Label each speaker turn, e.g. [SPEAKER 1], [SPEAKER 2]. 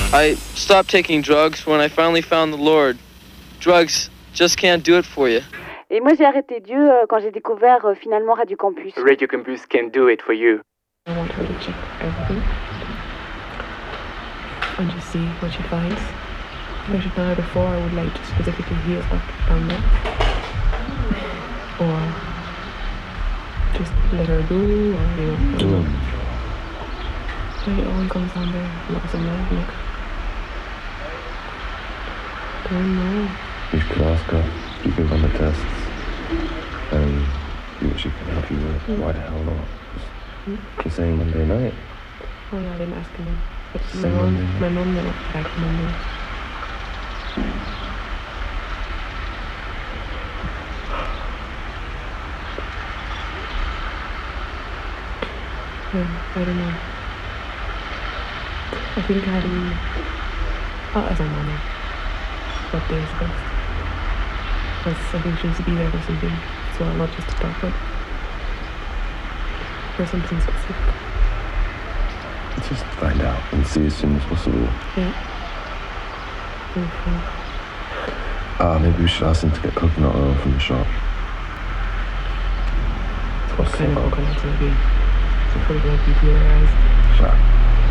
[SPEAKER 1] I stopped taking drugs when I finally found the Lord. Drugs just can't do it for you.
[SPEAKER 2] Et moi j'ai arrêté Dieu quand j'ai découvert finalement Radio Campus.
[SPEAKER 3] Radio Campus can do it for you.
[SPEAKER 4] I want her to check everything and just see what she finds. If she found out before, I would like to specifically hear what found there. Or just let her go, or it all comes on there. Lots of love, look. Don't know.
[SPEAKER 5] You could ask her, you can run the tests, and see what she can help you with. Why the hell not? Just saying Monday night.
[SPEAKER 4] Oh yeah, I didn't ask him. But
[SPEAKER 5] Say
[SPEAKER 4] my mom never back Monday. Yeah, I don't know. I think having as a mama, what day is best. Because I think she needs to be there for something as well, not just to talk about. For something specific.
[SPEAKER 5] Just find out and see as soon as possible.
[SPEAKER 4] Yeah.
[SPEAKER 5] Maybe we should ask him to get coconut oil from the shop.
[SPEAKER 4] What kind of coconut will it be? It's probably going to be polarized.
[SPEAKER 5] Sure.